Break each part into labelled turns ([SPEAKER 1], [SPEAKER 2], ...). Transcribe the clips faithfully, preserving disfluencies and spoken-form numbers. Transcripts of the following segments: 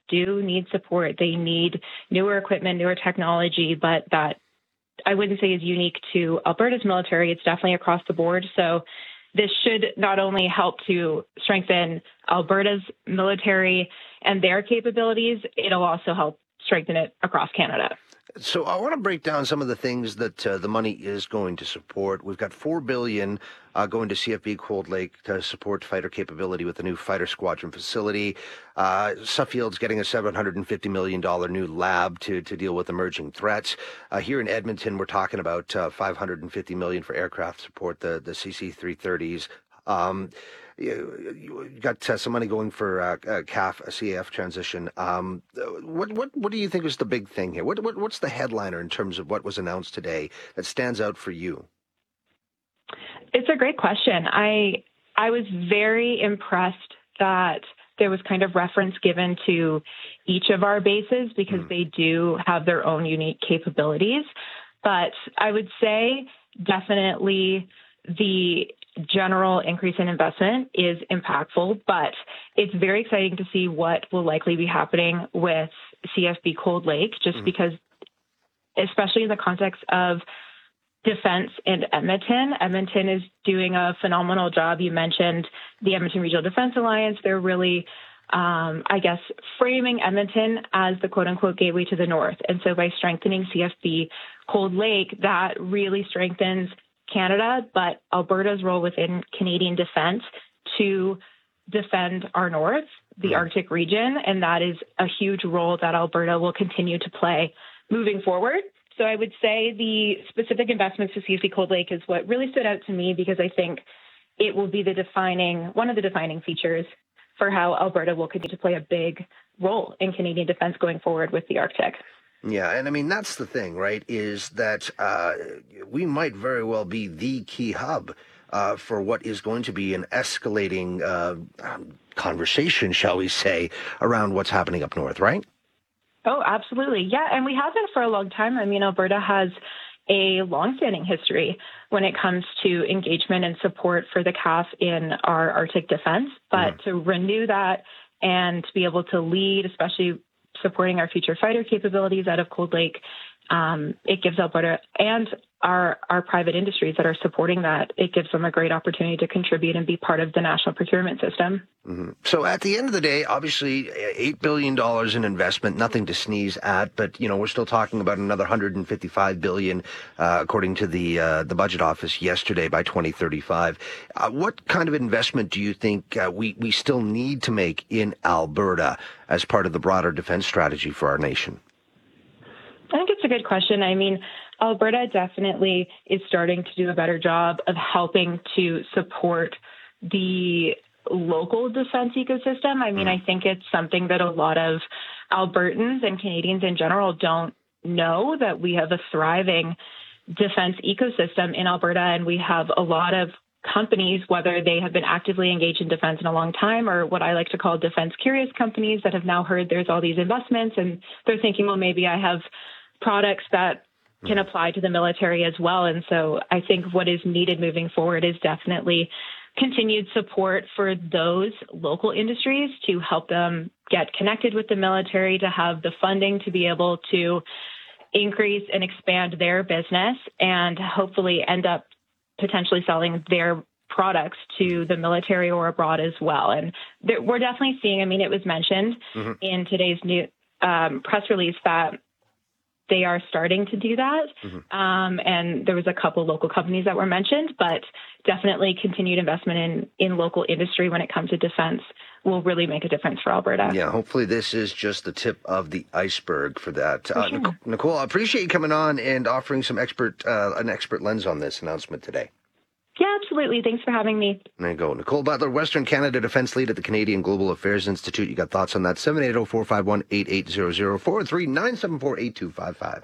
[SPEAKER 1] do need support. They need newer equipment, newer technology, but that I wouldn't say is unique to Alberta's military. It's definitely across the board. So this should not only help to strengthen Alberta's military and their capabilities, it'll also help strengthen it across Canada.
[SPEAKER 2] So I want to break down some of the things that uh, the money is going to support. We've got four billion dollars uh, going to C F B Cold Lake to support fighter capability with the new fighter squadron facility. Uh, Suffield's getting a seven hundred fifty million dollars new lab to, to deal with emerging threats. Uh, here in Edmonton, we're talking about uh, five hundred fifty million dollars for aircraft support, the, the C C three thirties. Um, you, you got uh, some money going for uh, uh, C A F, a C A F transition. Um, what what what do you think is the big thing here? What, what what's the headliner in terms of what was announced today that stands out for you?
[SPEAKER 1] It's a great question. I I was very impressed that there was kind of reference given to each of our bases because mm. they do have their own unique capabilities. But I would say definitely the general increase in investment is impactful, but it's very exciting to see what will likely be happening with C F B Cold Lake, just mm-hmm. because, especially in the context of defense in Edmonton, Edmonton is doing a phenomenal job. You mentioned the Edmonton Regional Defense Alliance. They're really, um, I guess, framing Edmonton as the quote-unquote gateway to the north. And so by strengthening C F B Cold Lake, that really strengthens Canada, but Alberta's role within Canadian defense to defend our north, the Arctic region, and that is a huge role that Alberta will continue to play moving forward. So I would say the specific investments to C F B Cold Lake is what really stood out to me because I think it will be the defining, one of the defining features for how Alberta will continue to play a big role in Canadian defense going forward with the Arctic.
[SPEAKER 2] Yeah, and I mean, that's the thing, right, is that uh, we might very well be the key hub uh, for what is going to be an escalating uh, um, conversation, shall we say, around what's happening up north, right?
[SPEAKER 1] Oh, absolutely. Yeah, and we have been for a long time. I mean, Alberta has a longstanding history when it comes to engagement and support for the C A F in our Arctic defense, but mm. to renew that and to be able to lead, especially supporting our future fighter capabilities out of Cold Lake, um, it gives Alberta and our our private industries that are supporting that, it gives them a great opportunity to contribute and be part of the national procurement system.
[SPEAKER 2] Mm-hmm. So at the end of the day, obviously, eight billion dollars in investment, nothing to sneeze at, but, you know, we're still talking about another one hundred fifty-five billion dollars, uh, according to the uh, the budget office yesterday by twenty thirty-five. Uh, what kind of investment do you think uh, we, we still need to make in Alberta as part of the broader defense strategy for our nation?
[SPEAKER 1] I think it's a good question. I mean, Alberta definitely is starting to do a better job of helping to support the local defense ecosystem. I mean, I think it's something that a lot of Albertans and Canadians in general don't know, that we have a thriving defense ecosystem in Alberta, and we have a lot of companies, whether they have been actively engaged in defense in a long time or what I like to call defense curious companies that have now heard there's all these investments and they're thinking, well, maybe I have products that can apply to the military as well. And so I think what is needed moving forward is definitely continued support for those local industries to help them get connected with the military, to have the funding to be able to increase and expand their business and hopefully end up potentially selling their products to the military or abroad as well. And there, we're definitely seeing, I mean, it was mentioned mm-hmm. in today's new um, press release that they are starting to do that. Mm-hmm. Um, and there was a couple local companies that were mentioned, but definitely continued investment in, in local industry when it comes to defense will really make a difference for Alberta.
[SPEAKER 2] Yeah, hopefully this is just the tip of the iceberg for that.
[SPEAKER 1] For
[SPEAKER 2] uh,
[SPEAKER 1] sure.
[SPEAKER 2] Nicole, Nicole, I appreciate you coming on and offering some expert, uh, an expert lens on this announcement today.
[SPEAKER 1] Yeah, absolutely. Thanks for having me.
[SPEAKER 2] There you go. Nicole Butler, Western Canada Defense Lead at the Canadian Global Affairs Institute. You got thoughts on that? seven eight zero, four five one, eight eight zero zero, four three nine seven four, eight two five five.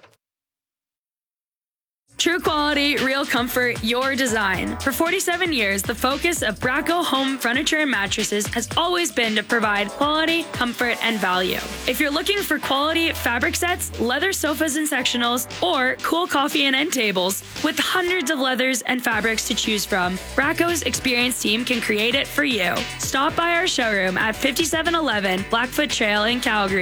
[SPEAKER 3] True quality, real comfort, your design. For forty-seven years, the focus of Bracco Home Furniture and Mattresses has always been to provide quality, comfort, and value. If you're looking for quality fabric sets, leather sofas and sectionals, or cool coffee and end tables, with hundreds of leathers and fabrics to choose from, Bracco's experienced team can create it for you. Stop by our showroom at fifty-seven eleven Blackfoot Trail in Calgary